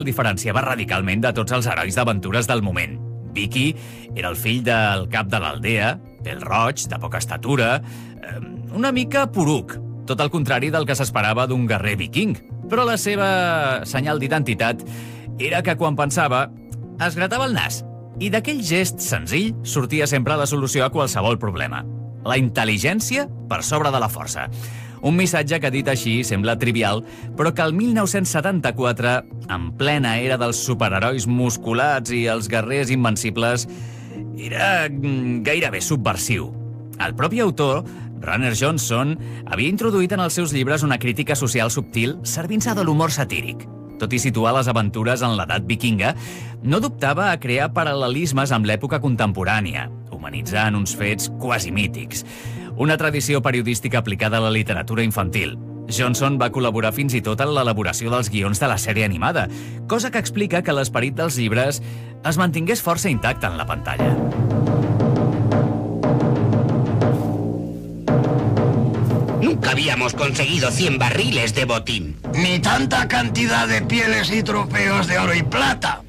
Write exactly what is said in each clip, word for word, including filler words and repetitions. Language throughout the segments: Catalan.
diferenciava radicalment de tots els herois d'aventures del moment. Vicky era el fill del cap de l'aldea, pèl roig, de poca estatura, una mica poruc, tot el contrari del que s'esperava d'un guerrer viking. Però la seva senyal d'identitat era que quan pensava es gratava el nas, i d'aquell gest senzill sortia sempre la solució a qualsevol problema. La intel·ligència per sobre de la força. Un missatge que, dit així, sembla trivial, però que el mil nou-cents setanta-quatre, en plena era dels superherois musculats i els guerrers invencibles, era gairebé subversiu. El propi autor, Runner Johnson, havia introduït en els seus llibres una crítica social subtil servint-se de l'humor satíric. Tot i situar les aventures en l'edat vikinga, no dubtava a crear paral·lelismes amb l'època contemporània, humanitzant uns fets quasi mítics. Una tradició periodística aplicada a la literatura infantil. Johnson va col·laborar fins i tot en l'elaboració dels guions de la sèrie animada, cosa que explica que l'esperit dels llibres es mantingués força intacte en la pantalla. Nunca habíamos conseguido cien barriles de botín. Ni tanta cantidad de pieles y trofeos de oro y plata.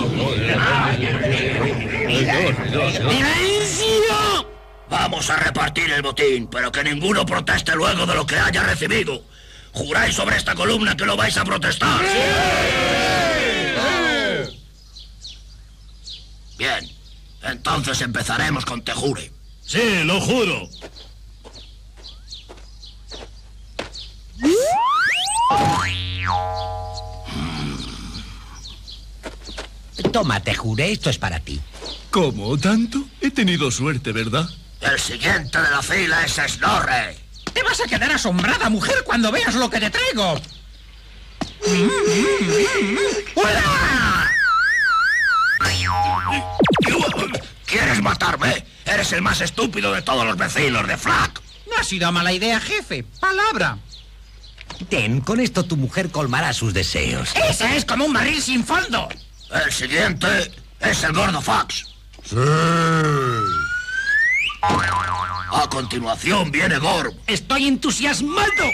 ¡Silencio! Vamos a repartir el botín, pero que ninguno proteste luego de lo que haya recibido. ¿Juráis sobre esta columna que no vais a protestar? ¡Sí! Bien, entonces empezaremos con te jure. Sí, lo juro. Toma, te juré, esto es para ti. ¿Cómo? ¿Tanto? He tenido suerte, ¿verdad? El siguiente de la fila es Snorre. Te vas a quedar asombrada, mujer, cuando veas lo que te traigo. ¡Hola! ¿Quieres matarme? Eres el más estúpido de todos los vecinos de Flack. No ha sido mala idea, jefe. Palabra. Ten, con esto tu mujer colmará sus deseos. ¡Ese es como un barril sin fondo! El siguiente es el gordo Fox. Sí. A continuación viene Gorm. ¡Estoy entusiasmado!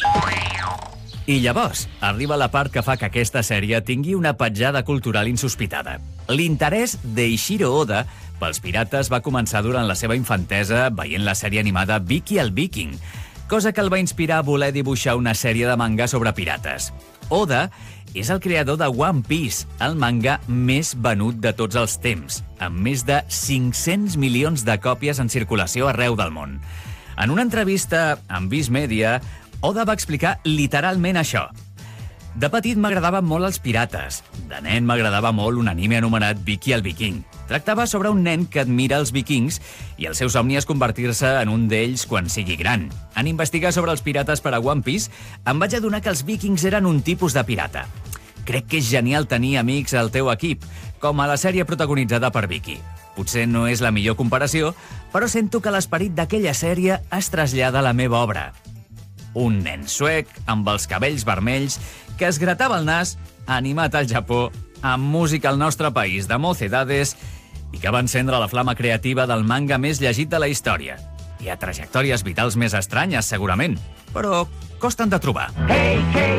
I llavors arriba la part que fa que aquesta sèrie tingui una petjada cultural insospitada. L'interès d'Eiichiro Oda pels pirates va començar durant la seva infantesa veient la sèrie animada Vicky el Viking, cosa que el va inspirar a voler dibuixar una sèrie de manga sobre pirates. Oda és el creador de One Piece, el manga més venut de tots els temps, amb més de cinc-cents milions de còpies en circulació arreu del món. En una entrevista amb Viz Media, Oda va explicar literalment això. De petit m'agradaven molt els pirates. De nen m'agradava molt un anime anomenat Vicky el Viking. Tractava sobre un nen que admira els vikings i el seu somni és convertir-se en un d'ells quan sigui gran. En investigar sobre els pirates per a One Piece, em vaig adonar que els vikings eren un tipus de pirata. Crec que és genial tenir amics al teu equip, com a la sèrie protagonitzada per Vicky. Potser no és la millor comparació, però sento que l'esperit d'aquella sèrie es trasllada a la meva obra. Un nen suec, amb els cabells vermells, que es gratava el nas, animat al Japó, amb música al nostre país de Mocedades i que va encendre la flama creativa del manga més llegit de la història. Hi ha trajectòries vitals més estranyes, segurament, però costen de trobar. Hey, hey.